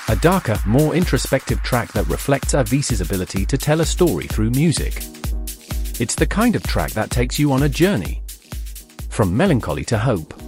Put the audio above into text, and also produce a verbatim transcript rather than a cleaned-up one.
a darker, more introspective track that reflects Avis's ability to tell a story through music. It's the kind of track that takes you on a journey from melancholy to hope.